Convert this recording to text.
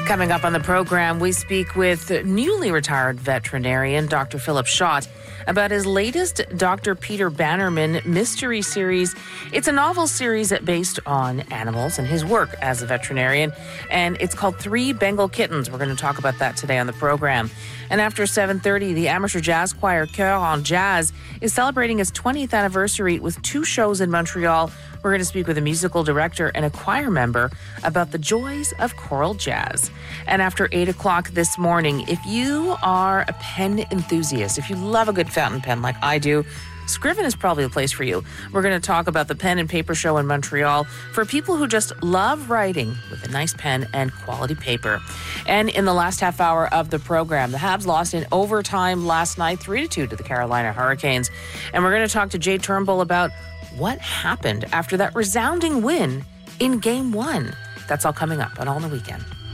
Coming up on the program, we speak with newly retired veterinarian Dr. Philip Schott about his latest Dr. Peter Bannerman mystery series. It's a novel series based on animals and his work as a veterinarian, and it's called Three Bengal Kittens. We're going to talk about that today on the program. And after 7:30, the amateur jazz choir Cœur en Jazz is celebrating its 20th anniversary with 2 shows in Montreal. We're going to speak with a musical director and a choir member about the joys of choral jazz. And after 8 o'clock this morning, if you are a pen enthusiast, if you love a good fountain pen like I do, Scriven is probably the place for you. We're going to talk about the Pen and Paper Show in Montreal for people who just love writing with a nice pen and quality paper. And in the last half hour of the program, the Habs lost in overtime last night, 3-2 to the Carolina Hurricanes. And we're going to talk to Jay Turnbull about what happened after that resounding win in Game 1. That's all coming up on All in the Weekend.